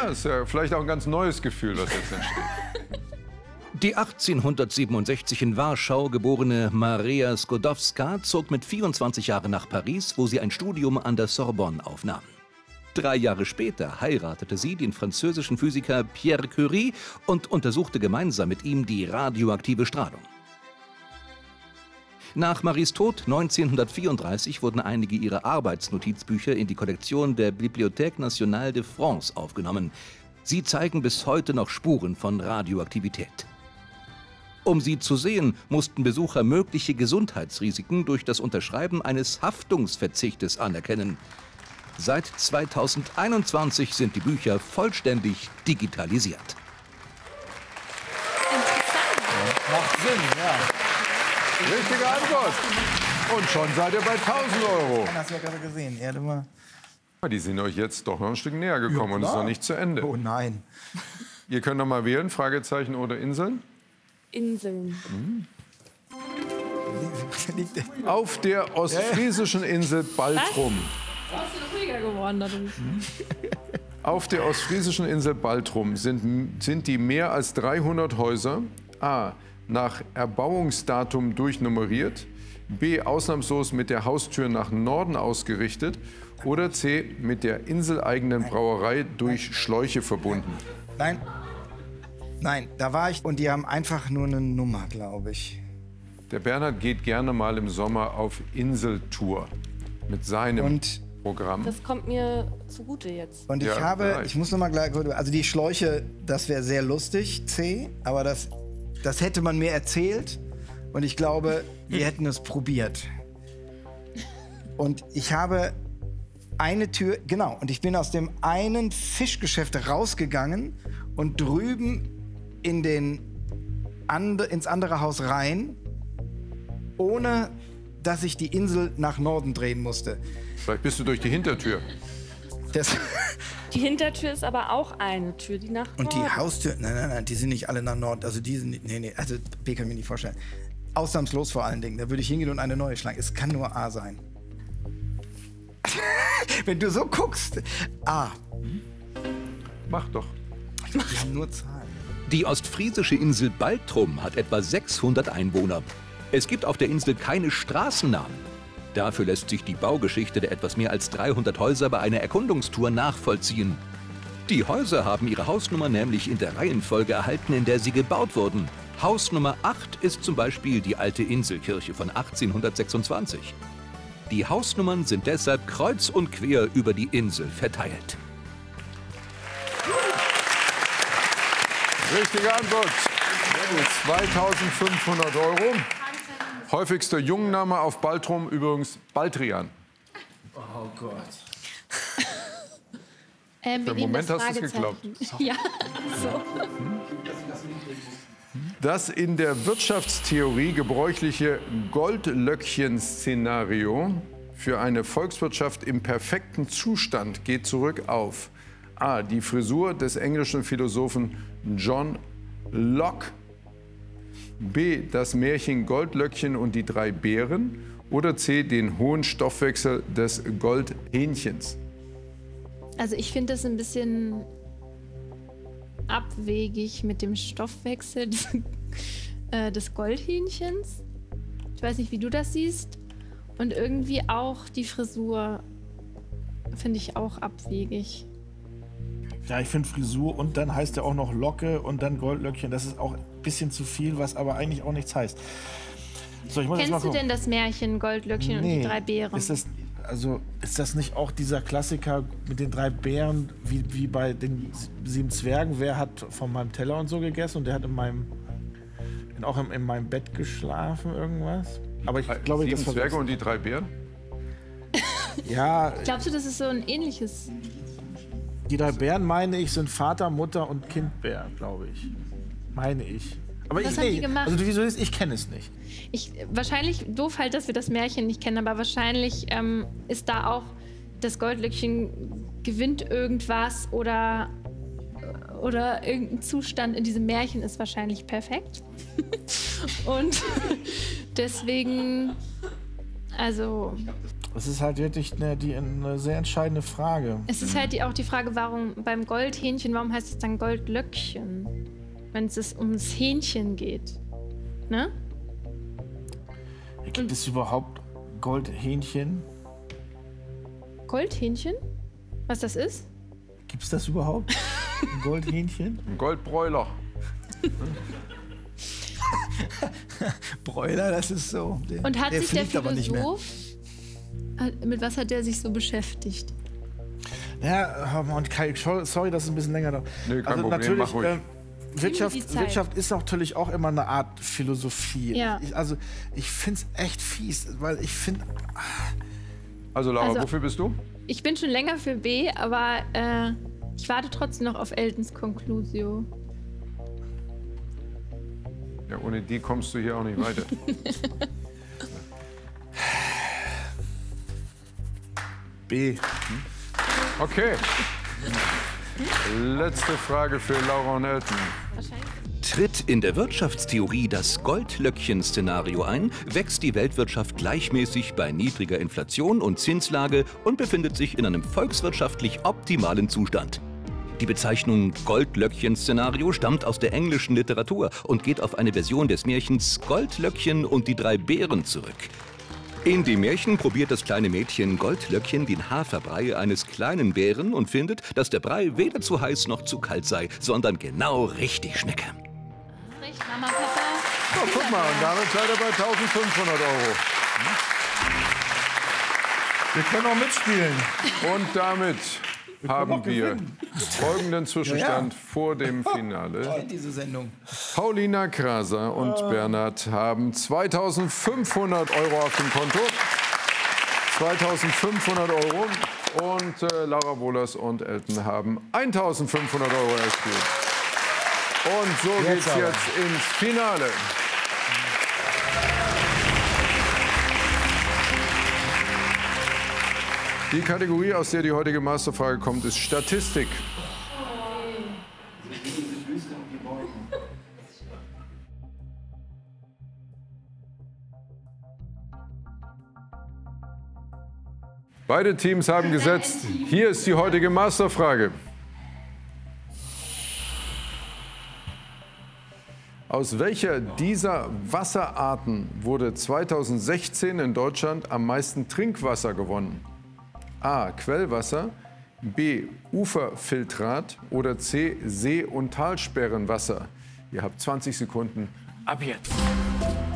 Ja, ist ja vielleicht auch ein ganz neues Gefühl, das jetzt entsteht. Die 1867 in Warschau geborene Maria Skłodowska zog mit 24 Jahren nach Paris, wo sie ein Studium an der Sorbonne aufnahm. 3 Jahre später heiratete sie den französischen Physiker Pierre Curie und untersuchte gemeinsam mit ihm die radioaktive Strahlung. Nach Maries Tod 1934 wurden einige ihrer Arbeitsnotizbücher in die Kollektion der Bibliothèque Nationale de France aufgenommen. Sie zeigen bis heute noch Spuren von Radioaktivität. Um sie zu sehen, mussten Besucher mögliche Gesundheitsrisiken durch das Unterschreiben eines Haftungsverzichtes anerkennen. Seit 2021 sind die Bücher vollständig digitalisiert. Macht Sinn, ja. Richtige Antwort. Und schon seid ihr bei 1.000 Euro. Hast du ja gerade gesehen. Er hat immer... Die sind euch jetzt doch noch ein Stück näher gekommen und ist noch nicht zu Ende. Oh nein. Ihr könnt noch mal wählen, Fragezeichen oder Inseln. Inseln. Auf der ostfriesischen Insel Baltrum. Warst du ruhiger geworden dadurch? Auf der ostfriesischen Insel Baltrum sind die mehr als 300 Häuser a. nach Erbauungsdatum durchnummeriert, b. ausnahmslos mit der Haustür nach Norden ausgerichtet oder c. mit der inseleigenen Brauerei durch Schläuche verbunden. Nein. Nein, da war ich und die haben einfach nur eine Nummer, glaube ich. Der Bernhard geht gerne mal im Sommer auf Inseltour mit seinem Programm. Das kommt mir zugute jetzt. Und ich muss noch mal gleich, also die Schläuche, das wäre sehr lustig, C, aber das hätte man mir erzählt und ich glaube, wir hätten es probiert. Und ich habe eine Tür, genau, und ich bin aus dem einen Fischgeschäft rausgegangen und drüben ins andere Haus rein, ohne dass ich die Insel nach Norden drehen musste. Vielleicht bist du durch die Hintertür. Die Hintertür ist aber auch eine Tür, die nach Norden. Und die Haustür, nein, die sind nicht alle nach Norden. Also die sind, nee, also B kann ich mir nicht vorstellen. Ausnahmslos vor allen Dingen, da würde ich hingehen und eine neue schlagen. Es kann nur A sein. Wenn du so guckst, A. Mach doch. Wir haben nur Zahlen. Die ostfriesische Insel Baltrum hat etwa 600 Einwohner. Es gibt auf der Insel keine Straßennamen. Dafür lässt sich die Baugeschichte der etwas mehr als 300 Häuser bei einer Erkundungstour nachvollziehen. Die Häuser haben ihre Hausnummer nämlich in der Reihenfolge erhalten, in der sie gebaut wurden. Hausnummer 8 ist zum Beispiel die alte Inselkirche von 1826. Die Hausnummern sind deshalb kreuz und quer über die Insel verteilt. Richtige Antwort. 2.500 Euro. Häufigster Jungenname auf Baltrum übrigens Baldrian. Oh Gott. Im Moment hast du es geglaubt. Ja, so. Das in der Wirtschaftstheorie gebräuchliche Goldlöckchen-Szenario für eine Volkswirtschaft im perfekten Zustand geht zurück auf a. die Frisur des englischen Philosophen John Locke, b. das Märchen Goldlöckchen und die 3 Bären oder c. den hohen Stoffwechsel des Goldhähnchens. Also ich finde das ein bisschen abwegig mit dem Stoffwechsel des Goldhähnchens. Ich weiß nicht, wie du das siehst. Und irgendwie auch die Frisur finde ich auch abwegig. Ja, ich finde Frisur und dann heißt er auch noch Locke und dann Goldlöckchen. Das ist auch ein bisschen zu viel, was aber eigentlich auch nichts heißt. So, ich muss jetzt mal Kennst du denn das Märchen Goldlöckchen und die 3 Bären? Ist das nicht auch dieser Klassiker mit den 3 Bären, wie bei den 7 Zwergen? Wer hat von meinem Teller und so gegessen und der hat in meinem Bett geschlafen, irgendwas? Aber ich glaube, 7 Zwerge und die 3 Bären? Ja. Glaubst du, das ist so ein ähnliches? Die 3 Bären, meine ich, sind Vater, Mutter und Kindbär, glaube ich. Meine ich. Aber Was haben die gemacht? Also wieso ist, ich kenne es nicht. Wahrscheinlich, doof halt, dass wir das Märchen nicht kennen, aber wahrscheinlich ist da auch das Goldlöckchen gewinnt irgendwas oder irgendein Zustand in diesem Märchen ist wahrscheinlich perfekt. Und deswegen, also... Das ist halt wirklich eine sehr entscheidende Frage. Es ist halt auch die Frage, warum beim Goldhähnchen, warum heißt es dann Goldlöckchen? Wenn es ums Hähnchen geht. Ne? Gibt es überhaupt Goldhähnchen? Goldhähnchen? Was das ist? Gibt es das überhaupt? Ein Goldhähnchen? Ein Goldbräuler. Bräuler, das ist so. Und hat sich der fliegt aber nicht mehr. Philosoph, mit was hat der sich so beschäftigt? Ja, und Kai, sorry, dass es ein bisschen länger dauert. Nee, kein Problem, natürlich, mach ruhig. Wirtschaft ist natürlich auch immer eine Art Philosophie. Ja. Ich finde es echt fies, weil ich finde... Also Laura, Also- wofür bist du? Ich bin schon länger für B, aber ich warte trotzdem noch auf Eltons Conclusio. Ja, ohne die kommst du hier auch nicht weiter. B. Okay. Letzte Frage für Laura und Elton. Tritt in der Wirtschaftstheorie das Goldlöckchen-Szenario ein, wächst die Weltwirtschaft gleichmäßig bei niedriger Inflation und Zinslage und befindet sich in einem volkswirtschaftlich optimalen Zustand. Die Bezeichnung Goldlöckchen-Szenario stammt aus der englischen Literatur und geht auf eine Version des Märchens Goldlöckchen und die 3 Bären zurück. In dem Märchen probiert das kleine Mädchen Goldlöckchen den Haferbrei eines kleinen Bären und findet, dass der Brei weder zu heiß noch zu kalt sei, sondern genau richtig schmecke. Recht, Mama, Papa. Oh, guck mal, und damit seid ihr bei 1.500 Euro. Wir können auch mitspielen. Und damit haben auch wir gewinnen. folgenden Zwischenstand vor dem Finale. Diese Sendung. Paulina Kraser und Bernhard haben 2.500 Euro auf dem Konto. 2.500 Euro. Und Laura Wohlers und Elton haben 1.500 Euro erspielt. Und so geht's aber. jetzt ins Finale. Die Kategorie, aus der die heutige Masterfrage kommt, ist Statistik. Beide Teams haben gesetzt. Hier ist die heutige Masterfrage. Aus welcher dieser Wasserarten wurde 2016 in Deutschland am meisten Trinkwasser gewonnen? A. Quellwasser, B. Uferfiltrat oder C. See- und Talsperrenwasser? Ihr habt 20 Sekunden ab jetzt.